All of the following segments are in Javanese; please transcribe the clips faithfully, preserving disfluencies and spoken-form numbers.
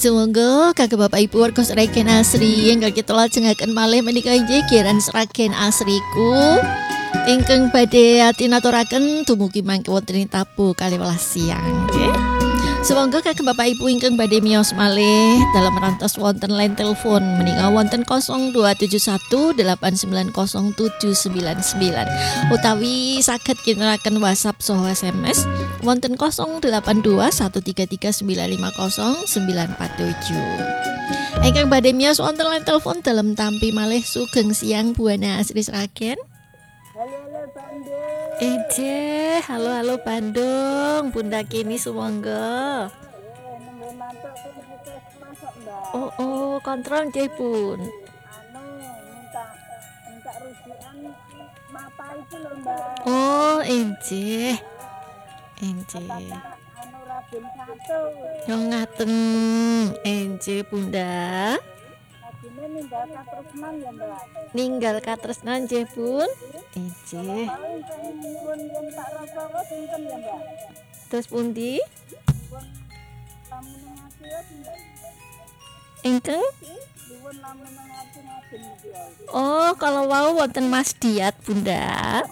Sumangga kagem Bapak Ibu warga Sragen Asri ingkang kita lajengaken malih menika inggih kiran Sragen Asriku ingkang badhe atinaturaken dumugi mangke wonten ing tabuh kaliwelas siang nggih. Sumangga kagem Bapak Ibu ingkang badhe miyos malih dalam rantos wonten line telepon menika wonten nol dua tujuh satu delapan sembilan nol tujuh sembilan sembilan utawi saged kinaraken WhatsApp saha S M S wonten nol delapan dua satu tiga tiga sembilan lima nol sembilan empat tujuh. Ingkang badhe miyos wonten line telepon dalem tampi malih sugeng siang Buana Asri Sragen. Halo-halo Bandung. Ije, halo-halo Bandung, Bunda Kini Sumangga. Eh, nembé mantuk ke puskesmas kok, Mbak. Oh, oh, kontrol nggih, Bun. Anu, minta minta rujukan mata itu loh, Mbak. Oh, ije. Ije. Apakah anu Raden satu? Yo ngaten, ije Bunda. Radine ninggal katresnan ya, Mbak. Ninggal katresnan nggih, Bun. Ije. Paling pengen nyuwun yen tak rasa sinten ya, Mbak. Terus pundi? Pun lamune ngati ya, Mbak. Ingkang? Nyuwun lamune ngati ngati iki ya. Oh, kalau wau wonten Mas Diat, Bunda.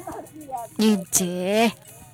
Ije.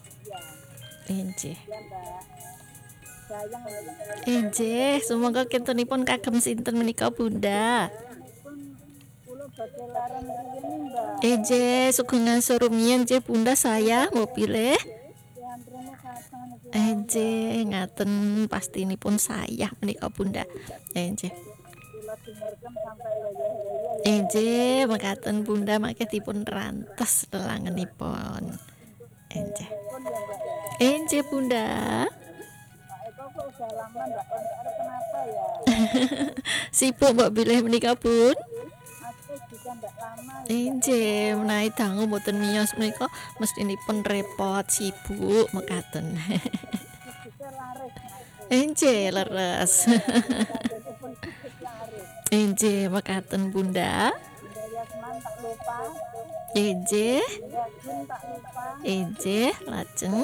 Ije. Ya, Mbak. Sayang lho. Ije, semoga kintunipun kagem sinten menika Bunda. Pun kula badhe larang ngene, Mbak. Ije, sugungan surumian je Bunda saya mau pilih. Diantrene kasan iki. Ije, ngaten pastinipun saya menika Bunda. Ije. Kula dengarkan sampai ya. Ije, mekaten Bunda mangke dipun rantes lelangenipun. Ije. Pun ya, Mbak. Ije Bunda. Pak Eko kok udah lama enggak kontak kenapa ya? Sibuk mbok bilih menika Bun. Aku juga enggak lama. Ije, menawi dangu mboten miyos menika mestinipun repot sibuk mekaten. Juga laris. Ije leres. Pun laris. Ije mekaten Bunda. Yasman tak lupa. Ije, Yakin tak lupa. ije lajeng.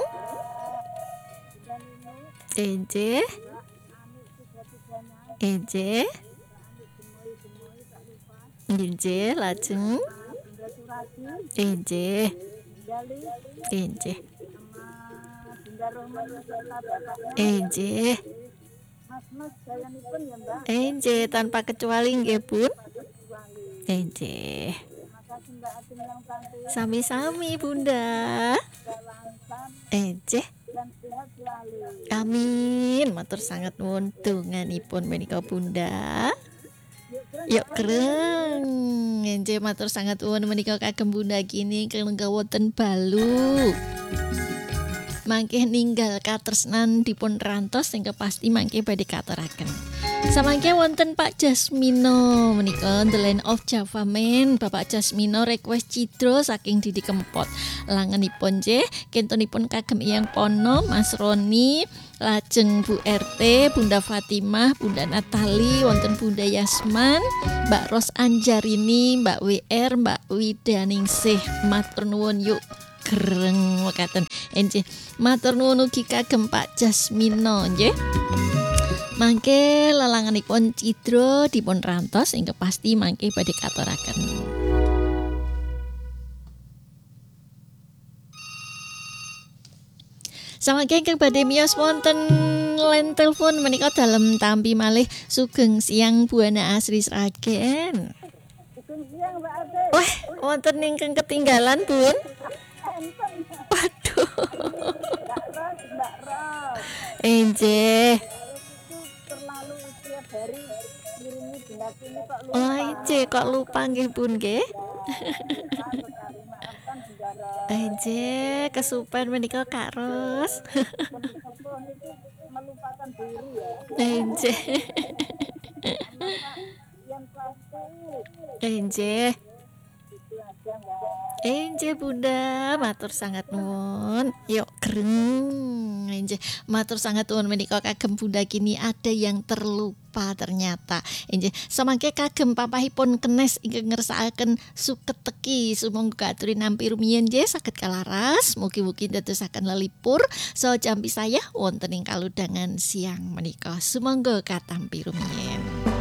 Dan ini Ije, Anik tiga-tiganya. ije, Anik gemoy-gemoy tak lupa. ije lajeng. Bunda Surati. Ije, Gali ije, sama Bunda Rohman Yosela bapaknya. ije, Mas-mas gayanipun ya, Mbak. ije tanpa kecuali nggih Bun. Kecuali. Ije. Makasih Mbak Atin yang cantik. Sami-sami Bunda. Galantan Ije. dan sehat selalu. Amin. Matur sangat nuwun donganipun menika Bunda. Yuk kereng. Enje matur sangat nuwun menika kagem Bunda Kini kelengga wonten Balu. Mangke ninggal katresnan dipun rantos sing pasti mangke badhe katuraken. Samangke wonten Pak Jasmino menika The Land of Java Man. Bapak Jasmino request cidro saking Didi Kempot. Langenipun nggih kentunipun kagem Eyang Pono, Mas Roni, lajeng Bu R T, Bunda Fatimah, Bunda Natali, wonten Bunda Yasman, Mbak Ros Anjarini, Mbak W R, Mbak Widaningsih. Matur nuwun yuk gereng mekaten. Enje matur nuwun ugi kagem Pak Jasmino nggih. Mangke lelanganipun cidro dipun rantos ingkang pasti mangke badhe katuraken. Samangke ingkang badhe miyos wonten line telepon menika dalem tampi malih sugeng siang Buana Asri Sragen. Sugeng siang Mbak Atin. Wah, wonten ingkang ketinggalan, Bun? Enten. Waduh. Mbak Ros, Mbak Ros. Enje. Ros itu terlalu usia dari ngirimi Bunda Kini kok lupa. Oh, enje kok lupa nggih, Bun nggih? Maaf sekali, maafkan Bunda Ros. Enje kesupen menika Kak Ros. Sepuh itu melupakan diri ya. Enje. Maka yang plastik Enje. itu aja Mbak. Enje Bunda, matur sangat nuwun. Yuk gereng Nggih, matur sangat nuwun menika kagem Bunda Kini ada yang terlupa ternyata. Nggih, samangke kagem papahipun Kenes ingkang ngersakaken suket teki sumangga aturi nampi rumiyin nggih saged kalaras mugi-mugi dadosaken lelipur saha jampi saya wonten ing kaludangan siang menika. Sumangga katampi rumiyin.